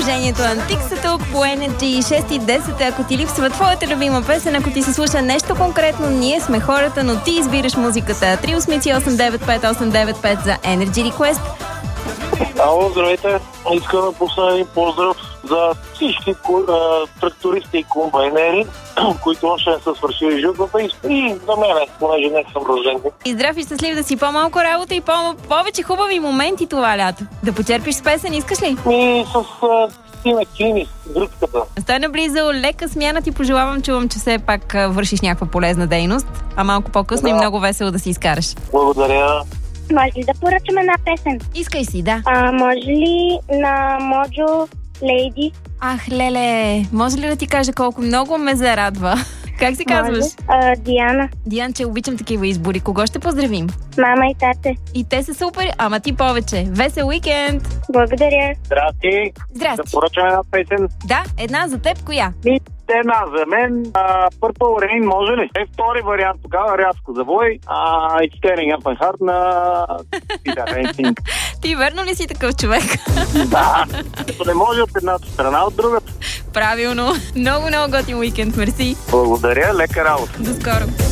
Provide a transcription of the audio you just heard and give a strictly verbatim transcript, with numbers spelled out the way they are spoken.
продължението. Антик са тук по Energy шест и десет. Ако ти липсва твоята любима песен, ако ти се слуша нещо конкретно, ние сме хората, но ти избираш музиката. три осем осем девет пет осем девет пет за Energy Request. Ало, здравейте! Искам да пусна един поздрав за всички а, трактористи и комбайнери, които още не са свършили жълтата и, и за мен, понеже не съм рожден. И здрав и щастлив да си по-малко работа и по- повече хубави моменти това лято. Да почерпиш с песен, искаш ли? И с а, Тиме Кини, гръцката. Стой наблизо, лека смяна ти пожелавам, чувам, че все пак а, вършиш някаква полезна дейност, а малко по-късно Да. и много весело да си изкараш. Благодаря. Може ли да поръчаме една песен? Искай си, да. А, може ли на Моджо Лейди? Ах, леле, може ли да ти кажа колко много ме зарадва? Как се казваш? А, Диана. Дианче, обичам такива избори. Кого ще поздравим? Мама и тате. И те са супер, ама ти повече. Весел уикенд! Благодаря. Здрасти! Да Здрасти! поръчам една песен. Да, една за теб, коя? И една за мен. А, Purple Rain, може ли? Е, втори вариант тогава, рязко завой. А, It's Tearing Up My Heart на Peter Racing. Ти верно ли си такъв човек? Да, като не може от едната страна, от другата. Правилно. Много, много готин уикенд. Мерси. Благодаря, лека работа. До скоро.